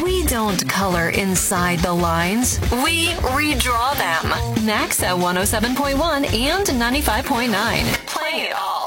We don't color inside the lines. We redraw them. Max at 107.1 and 95.9. Playing it all.